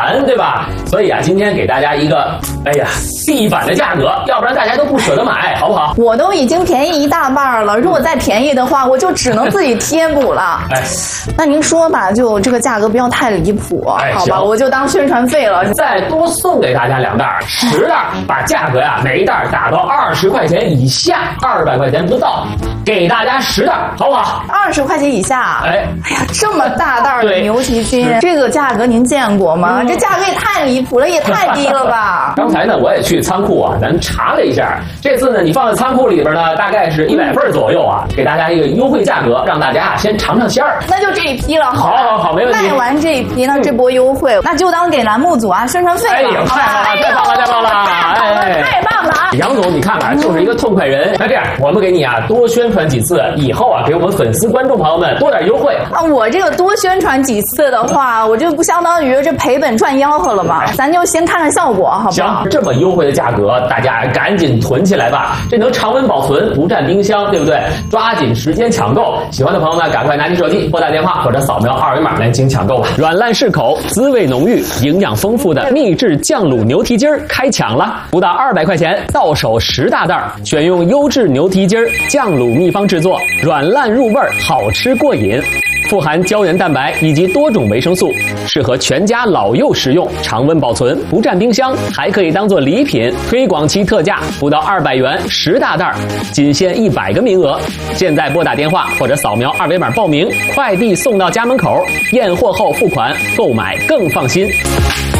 馋，对吧？所以啊，今天给大家一个，哎呀，地板的价格，要不然大家都不舍得买，好不好？ 我都已经便宜一大半了，如果再便宜的话，我就只能自己贴补了。 哎， 那您说吧，就这个价格不要太离谱， 哎， 好吧？我就当宣传费了。 再多送给大家2袋，10袋，把价格呀每一袋打到20块钱以下，200块钱不到，给大家10袋，好不好 ？20块钱以下。 哎呀，这么大袋的牛蹄筋，这个价格您见过吗？这价格也太离谱了，也太低了吧！ 刚才呢，我也去仓库啊，咱查了一下，这次呢，你放在仓库里边呢，大概是100份左右啊，给大家一个优惠价格，让大家啊先尝尝鲜儿。 那就这一批了， 好，没问题。 卖完这一批呢，这波优惠，那就当给栏目组啊宣传费了。 哎呦，太棒了！ 太棒了！ 杨总，你看看，就是一个痛快人。那这样，我们给你啊多宣传几次，以后啊给我们粉丝观众朋友们多点优惠啊。我这个多宣传几次的话，我就不相当于这赔本赚吆喝了吗？咱就先看看效果，好不好？ 行，这么优惠的价格，大家赶紧囤起来吧，这能常温保存，不占冰箱，对不对？抓紧时间抢购，喜欢的朋友们赶快拿起手机拨打电话或者扫描2维码来进行抢购吧。软烂适口，滋味浓郁，营养丰富的秘制酱卤牛蹄筋开抢了，不到200块钱，到手10大袋，选用优质牛蹄筋酱卤秘方制作，软烂入味，好吃过瘾。富含胶原蛋白以及多种维生素，适合全家老幼食用，常温保存，不占冰箱，还可以当做礼品。推广期特价不到200元10大袋，仅限100个名额。现在拨打电话或者扫描2维码报名，快递送到家门口，验货后付款，购买更放心。